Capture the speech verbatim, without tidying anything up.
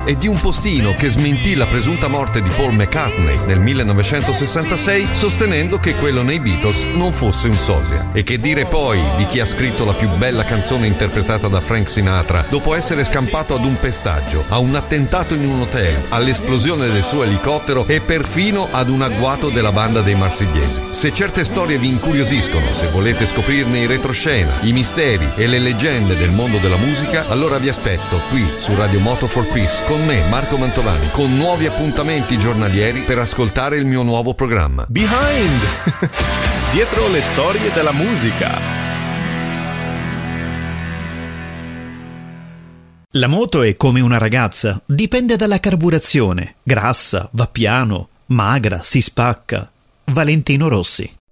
e di un postino che smentì la presunta morte di Paul McCartney nel millenovecentosessantasei sostenendo che quello nei Beatles non fosse un sosia. E che dire poi di chi ha scritto la più bella canzone interpretata da Frank Sinatra dopo essere scampato ad un pestaggio, a un attentato in un hotel, all'esplosione del suo elicottero e perfino ad un agguato della banda dei marsigliesi. Se certe storie vi incuriosiscono, se volete scoprirne i retroscena, i misteri e le leggende del mondo della musica, allora vi aspetto qui su Radio Moto for Peace con me, Marco Mantovani, con nuovi appuntamenti giornalieri per ascoltare il mio nuovo programma Behind dietro le storie della musica. La moto è come una ragazza, dipende dalla carburazione, grassa, va piano, magra, si spacca. Valentino Rossi.